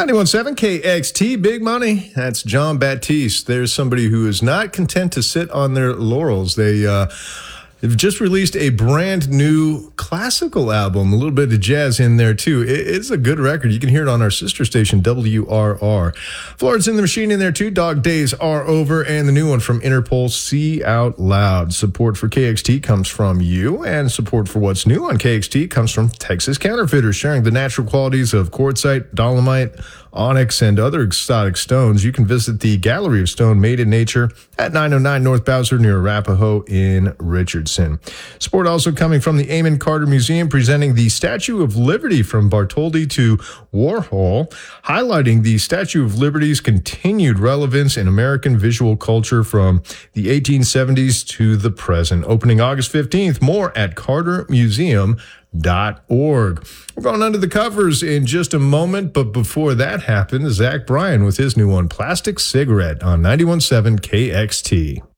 91.7 KXT, big money. That's John Baptiste. There's somebody who is not content to sit on their laurels. They've just released a brand new classical album, a little bit of jazz in there too. It's a good record. You can hear it on our sister station, WRR. Florence and the Machine in there too. Dog Days Are Over, and the new one from Interpol, See Out Loud. Support for KXT comes from you, and support for what's new on KXT comes from Texas Counterfeiters, sharing the natural qualities of quartzite, dolomite, onyx, and other exotic stones. You can visit the Gallery of Stone Made in Nature at 909 North Bowser near Arapahoe in Richardson. Support also coming from the Amon Carter Museum, presenting the Statue of Liberty from Bartholdi to Warhol, highlighting the Statue of Liberty's continued relevance in American visual culture from the 1870s to the present. Opening August 15th, more at cartermuseum.org. We're going under the covers in just a moment, but before that happens, Zach Bryan with his new one, Plastic Cigarette, on 91.7 KXT.